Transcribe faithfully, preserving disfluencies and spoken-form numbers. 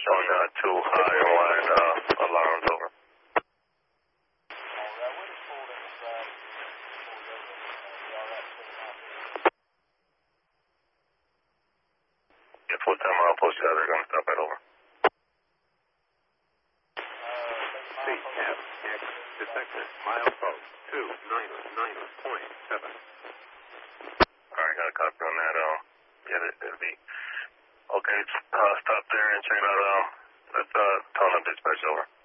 showing uh, two high and wide uh, alarms over. Yeah, full-time outpost, yeah, they're going to stop right over. C F X detected milepost two niner niner point seven. Alright, got a copy on that. Uh, yeah, it, it'll be okay. Uh, stop there and check it out. Uh, let's uh, tell them dispatch over.